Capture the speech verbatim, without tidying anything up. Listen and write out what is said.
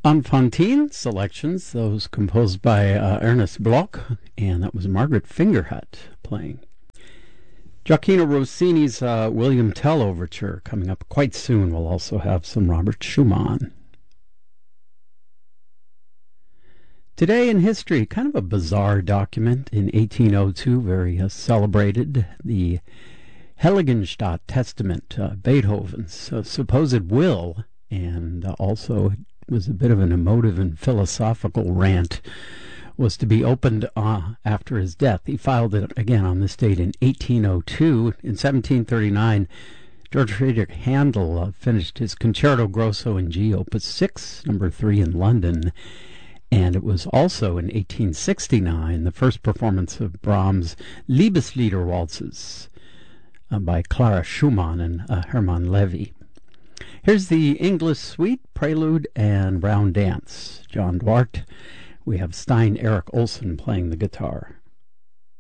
Enfantine selections, those composed by uh, Ernest Bloch, and that was Margaret Fingerhut playing. Gioacchino Rossini's uh, William Tell Overture coming up quite soon. We'll also have some Robert Schumann. Today in history, kind of a bizarre document in eighteen oh two, very uh, celebrated, the Heiligenstadt Testament, uh, Beethoven's uh, supposed will, and uh, also was a bit of an emotive and philosophical rant, was to be opened uh, after his death. He filed it again on this date in eighteen oh two. In seventeen thirty-nine, George Friedrich Handel uh, finished his Concerto Grosso in G, Opus six, number three in London. And it was also in eighteen sixty-nine the first performance of Brahms' Liebeslieder Waltzes uh, by Clara Schumann and uh, Hermann Levy. Here's the English Suite, Prelude, and Round Dance. John Duarte. We have Stein Erik Olsen playing the guitar.